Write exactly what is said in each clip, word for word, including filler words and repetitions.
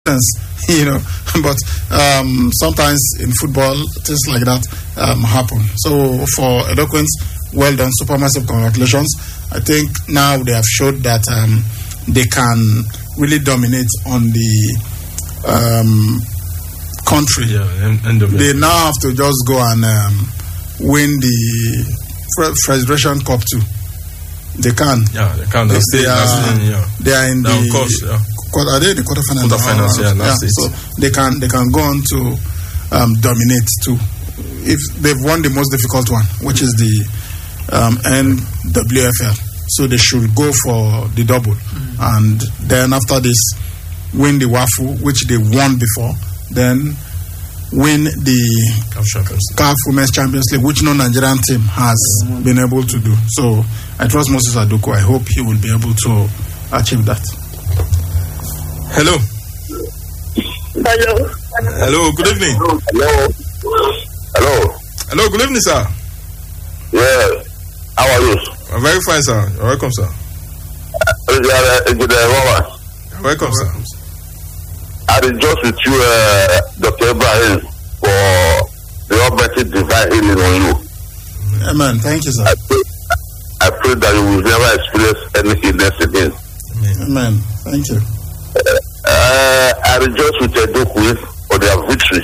you know, but um, sometimes in football, things like that um, happen. So for Eloquence, well done, supermassive congratulations. I think now they have showed that um, they can really dominate on the um, country. Yeah, end of they now have to just go and um, win the Federation Cup too. They can. Yeah, they can. They, they, are, in, yeah. they are in now, the. Of course, yeah. Are they in the quarterfinals? Quarterfinals, yeah, yeah. So they can they can go on to um, dominate too. If they've won the most difficult one, which is the um, N W F L, so they should go for the double, mm-hmm. and then after this, win the WAFU, which they won before, then win the C A F Women's Champions League, which no Nigerian team has mm-hmm. been able to do. So I trust Moses Aduko. I hope he will be able to achieve that. Hello. Hello. Hello, good evening. Hello. Hello. Hello, good evening, sir. Yeah. How are you? I'm very fine, sir. You're welcome, sir. Uh, good, uh, You're welcome, sir. I rejoice with you, uh, Doctor Ibrahim, for the Almighty divine healing on you. Amen. Thank you, sir. I pray, I pray that you will never experience any illness again. Amen. Amen. Thank you. Uh, I rejoice with Edoku for their victory.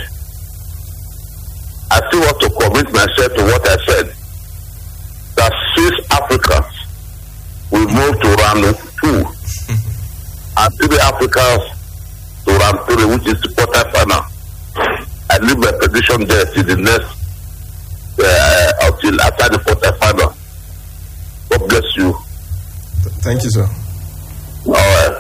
I still want to commit myself to what I said. That six Africans will move to round two, and three Africans to round three, which is the quarterfinal. I leave my prediction there till the next, uh, until after the quarterfinal. God bless you. Thank you, sir. All right.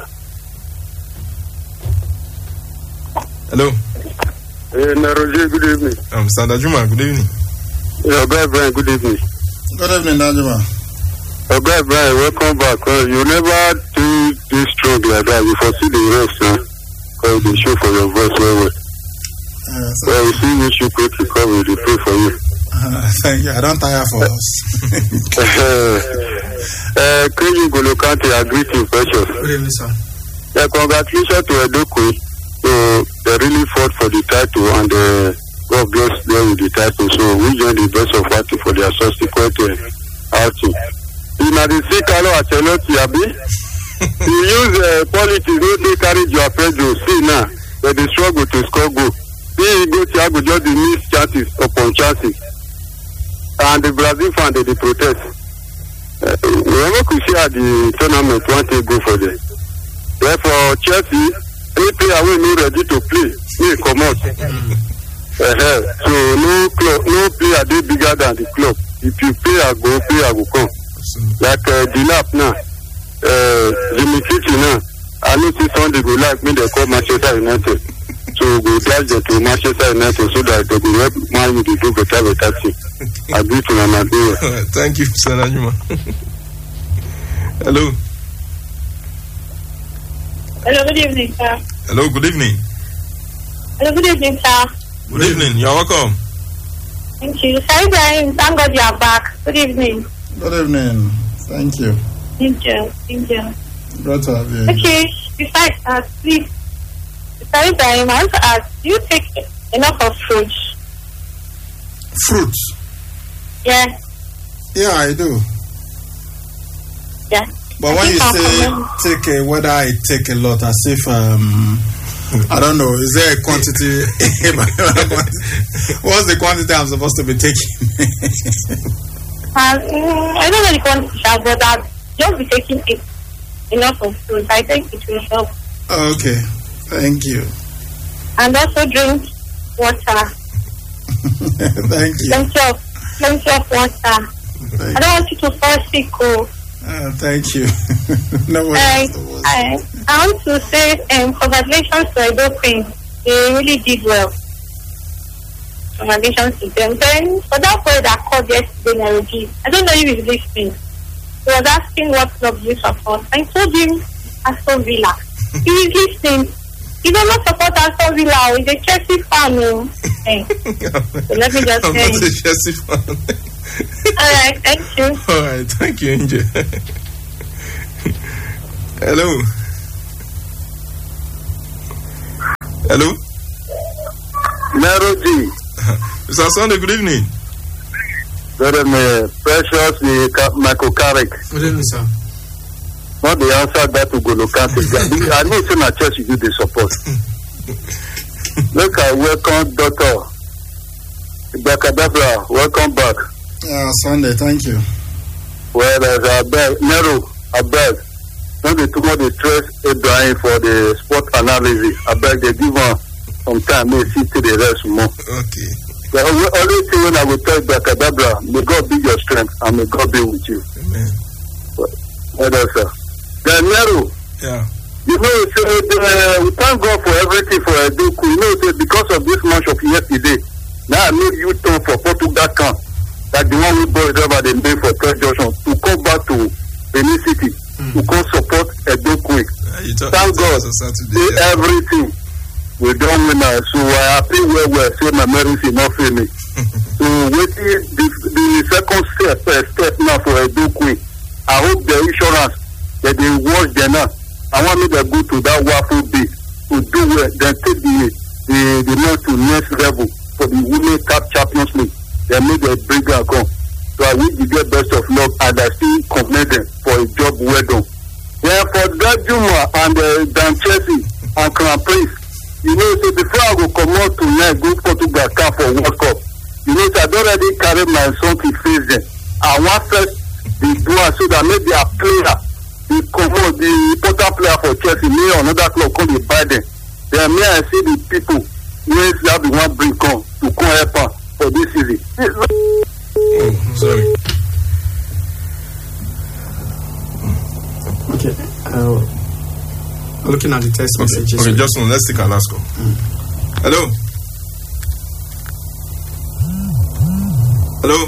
Hello. Hey, Naroje, good evening. Um, Mister Juma, good evening. Yeah, Brian, good evening. Good evening, Najima. Oh, Brian, welcome back. Uh, you never do this strong like that. You foresee the rest, huh? Because they show for your voice very well. Uh, so well, we see you should quick recovery. They pray for you. Uh, thank you. I don't tire for us. uh, Crazy Golokante, I greet you, precious. Good evening, sir. Yeah, congratulations to Edoku. So they really fought for the title, and uh, God bless them with the title. So we join the best of party for their subsequent uh, outing. In the Sikalo Ateloti Abi, you use uh, politics, no they carry your Pedro. See now, but they struggle to score goal. See, go Thiago just the miss chances upon chances, and the Brazil fan they, they protest. Uh, we could see at the tournament one take go for them. Therefore, Chelsea. Any player we not ready to play, we come out. Uh-huh. So no club, no player they bigger than the club. If you play, I go play, I go come. Like uh, the lap now, uh, Jimmy City now. I know see Sunday go like me they call Manchester United. So go dash them to Manchester United so that they will help Man U to do better better thing. I agree to my idea. Thank you, Mister Najuma. Hello. Hello, good evening, sir. Hello, good evening. Hello, good evening, sir. Good evening, you're welcome. Thank you. Sir Ibrahim, thank God you are back. Good evening. Good evening. Thank you. Thank you. Thank you. Great to have you. Okay, besides that, please, Sir Ibrahim, I want to ask, do you take enough of fruits? Fruits? Yeah. Yeah, I do. Yeah. But when you say take a, whether I take a lot, as if, um, I don't know, is there a quantity? What's the quantity I'm supposed to be taking? uh, I don't know the quantity, but I'll just be taking it, enough of food. I think it will help. Okay, thank you. And also drink water. Thank you. Plenty of, plenty of water. Thank I don't want you to fall sick, oh. Uh, thank you. No one I, I, I want to say um, congratulations to Edoku. They really did well. Congratulations to them. Then, for that boy that called yesterday, Nairobi, I don't know if he's listening. He was asking what club you support. I told him Aston Villa. He is listening. He does not support Aston Villa. He's a Chelsea fan. No? Hey. So let me just I'm say. not a Chelsea fan. All right, thank you. All right, thank you, Angel. Hello. Hello? Nero G. Mister Sunday, good evening. Very uh, precious uh, Michael Carrick. Good evening, sir. Not the answer that to go look at it. I know it's in a church you do the support. Look, I welcome Doctor Bakadabra. Welcome back. Uh, Sunday, thank you. Well, as I beg, Nero, I beg. Don't be too much stress Abraham for the sport analysis. I beg they give her some time, may see to the rest more. Okay. The only thing when I will tell Bakadabra, may God be your strength and may God be with you. Amen. Well, well sir. Then Nero. Yeah. You know, so, uh, we thank God for everything for Edoku. You know, so because of this match of yesterday, now I made you turn for Portugal camp, like the one we boys over the day for Press Junction, to come back to Benin City, mm. to come support Edoku. Uh, thank God, Saturday, yeah. everything we done with now. So I happy where we say my marriage is not failing. So waiting the, the second step, uh, step now for Edoku. I hope the insurance that they watch them now. I want me to go to that waffle bit to do well, then take the the the man to next level for the Women Cup Champions League. They made a big come. So I wish you get best of luck and I still commend them for a job well done. Yeah, for that Juma and uh, Dan Chelsea and Crown Prince, you know, so before I go come out tonight, go Portugal camp for World Cup. You know, so I don't already carry my son to face them. I want first the do so that maybe a player. The commode, the important player for Chelsea, me or another club come to buy them. Then me I see the people where have the one bring come to come help her for this season. Oh, sorry. Okay. Uh, looking at the text Okay, messages. okay, just one. Let's take our last call. Mm. Hello. Hello.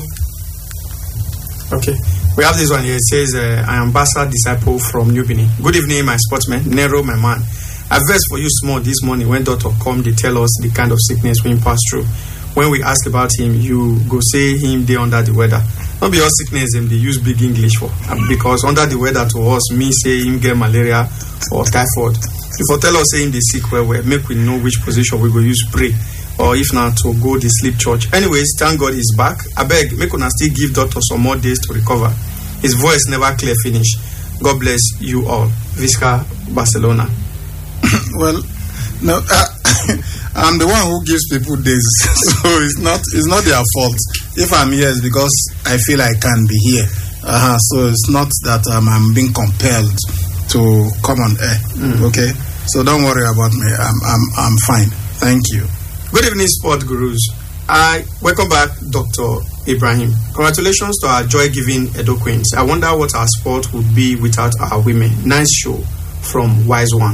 Okay. We have this one here. It says, uh, I am Basa Disciple from New Benin. Good evening, my sportsman. Nero, my man. I versed for you small this morning when doctor come, they tell us the kind of sickness we pass through. When we ask about him, you go say him they under the weather. Not be all sickness them they use big English for. Because under the weather to us, me say him get malaria or typhoid. If you tell us say him they sick well, well, make we know which position we go use pray. Or if not, to go the sleep church. Anyways, thank God he's back. I beg, make una still give doctor some more days to recover. His voice never clear finish. God bless you all. Visca, Barcelona. Well, no, uh, I'm the one who gives people days, so it's not it's not their fault. If I'm here, it's because I feel I can be here. Uh-huh, so it's not that um, I'm being compelled to come on air. Mm. Okay, so don't worry about me. I'm I'm I'm fine. Thank you. Good evening, sport gurus. I welcome back, Doctor Ibrahim. Congratulations to our joy-giving Edo Queens. I wonder what our sport would be without our women. Nice show from Wise One.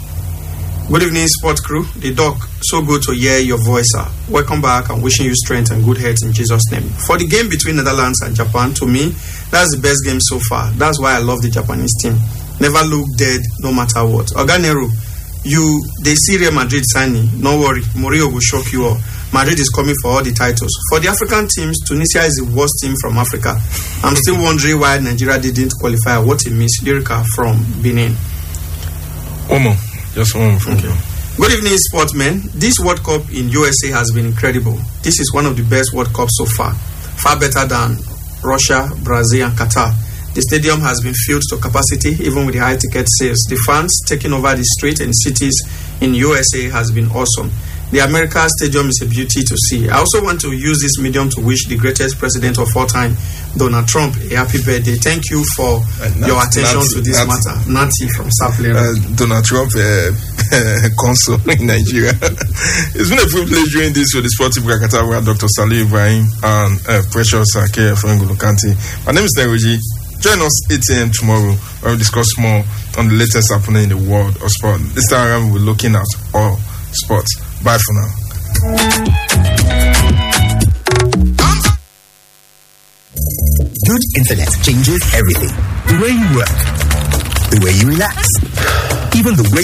Good evening, sport crew. The doc, so good to hear your voice, sir. Welcome back and wishing you strength and good health in Jesus' name. For the game between Netherlands and Japan, to me, that's the best game so far. That's why I love the Japanese team. Never look dead, no matter what. Oganero, you, they see Real Madrid signing. No worry, Mourinho will shock you all. Madrid is coming for all the titles. For the African teams, Tunisia is the worst team from Africa. I'm still wondering why Nigeria didn't qualify. What a miss. Lyrica from Benin. One more. Just one more. Okay. Good evening, sportsmen. This World Cup in U S A has been incredible. This is one of the best World Cups so far. Far better than Russia, Brazil, and Qatar. The stadium has been filled to capacity, even with the high ticket sales. The fans taking over the street and cities in U S A has been awesome. The America Stadium is a beauty to see. I also want to use this medium to wish the greatest president of all time, Donald Trump, a happy birthday. Thank you for uh, your attention Nati, to this Nati. matter. Nati from Sapler. Uh, Donald Trump, uh, consul in Nigeria. It's been a privilege doing this with the Sportive Kakata with Doctor Salih Ibrahim and uh, Precious Ake Fengulu Kanti. My name is Neroji. Join us eight a.m. tomorrow where we discuss more on the latest happening in the world of sport. This time around, we're looking at all sports. Bye for now. Good internet changes everything. The way you work, the way you relax, even the way